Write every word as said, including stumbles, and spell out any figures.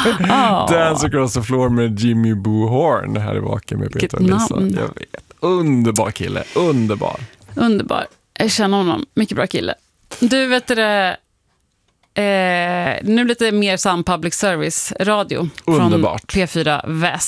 Oh. Dance Across the Floor med Jimmy Boo Horn här i Vaken med Peter och Lisa. namn. Jag vet. Underbar kille, underbar. Underbar. Jag känner honom. Mycket bra kille. Du vet det, eh, nu lite mer sann public service radio. Underbart. Från P fyra Väst.